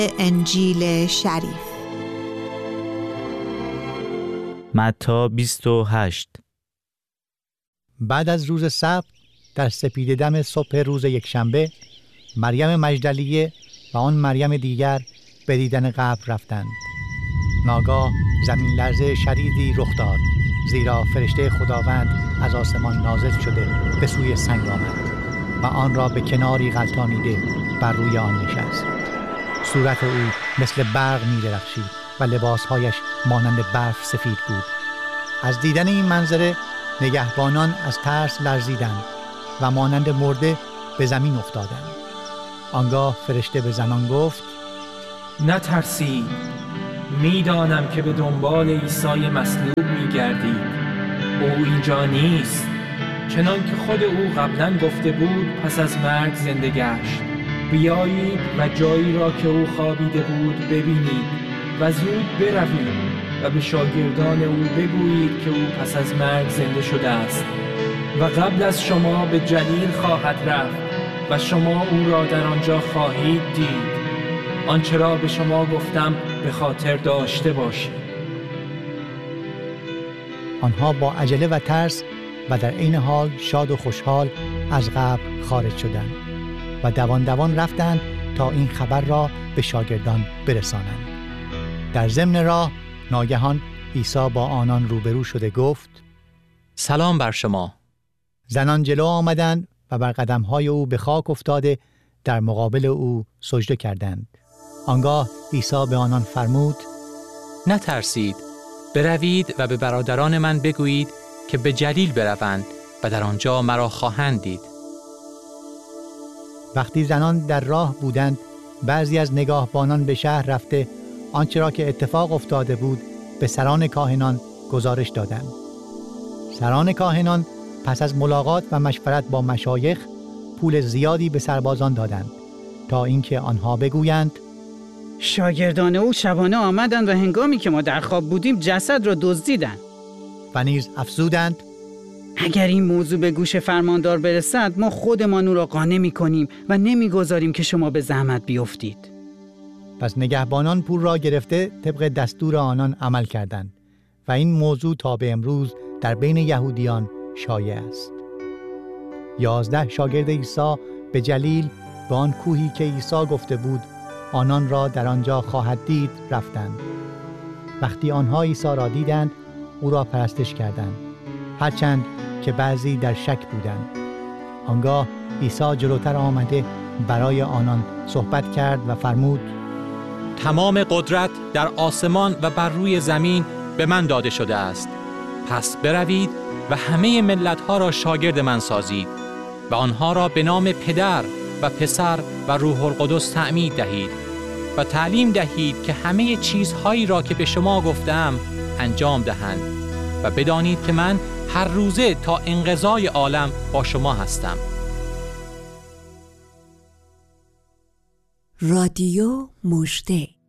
انجیل شریف. متی 28. بعد از روز سبت در سپیده‌دم صبح روز یکشنبه، مریم مجدلیه و آن مریم دیگر به دیدن قبر رفتند. ناگاه زمین لرزه شدیدی رخ داد، زیرا فرشته خداوند از آسمان نازل شده به سوی سنگ آمد و آن را به کناری غلطانیده بر روی آن نشست. صورت او مثل برق می‌درخشید و لباسهایش مانند برف سفید بود. از دیدن این منظره نگهبانان از ترس لرزیدند و مانند مرده به زمین افتادند. آنگاه فرشته به زنان گفت: نترسید، میدانم که به دنبال عیسی مصلوب میگردید. او اینجا نیست، چنان که خود او قبلا گفته بود پس از مرگ زنده گشت. بیایید و جایی را که او خوابیده بود ببینید و زود بروید و به شاگردان او بگویید که او پس از مرگ زنده شده است و قبل از شما به جلیل خواهد رفت و شما او را در آنجا خواهید دید. آنچه را به شما گفتم به خاطر داشته باشید. آنها با عجله و ترس و در عین حال شاد و خوشحال از قبر خارج شدند و دوان دوان رفتند تا این خبر را به شاگردان برسانند. در ضمن راه ناگهان عیسی با آنان روبرو شده گفت: سلام بر شما. زنان جلو آمدند و بر قدم‌های او به خاک افتاده در مقابل او سجده کردند. آنگاه عیسی به آنان فرمود: نترسید، بروید و به برادران من بگویید که به جلیل بروند و در آنجا مرا خواهند دید. وقتی زنان در راه بودند، بعضی از نگاهبانان به شهر رفته آنچه را که اتفاق افتاده بود به سران کاهنان گزارش دادند. سران کاهنان پس از ملاقات و مشورت با مشایخ پول زیادی به سربازان دادند تا اینکه آنها بگویند: شاگردان او شبانه آمدند و هنگامی که ما در خواب بودیم جسد را دزدیدند. و نیز افزودند: اگر این موضوع به گوش فرماندار برسد ما خودمان او را قانع می‌کنیم و نمی‌گذاریم که شما به زحمت بیفتید. پس نگهبانان پول را گرفته طبق دستور آنان عمل کردند و این موضوع تا به امروز در بین یهودیان شایع است. 11 شاگرد عیسی به جلیل، به آن کوهی که عیسی گفته بود آنان را در آنجا خواهد دید رفتند. وقتی آنها عیسی را دیدند او را پرستش کردند، هرچند که بعضی در شک بودند. آنگاه عیسی جلوتر آمده برای آنان صحبت کرد و فرمود: تمام قدرت در آسمان و بر روی زمین به من داده شده است. پس بروید و همه ملت‌ها را شاگرد من سازید و آنها را به نام پدر و پسر و روح القدس تعمید دهید و تعلیم دهید که همه چیزهایی را که به شما گفتم انجام دهند و بدانید که من هر روزه تا انقضای عالم با شما هستم. رادیو مژده.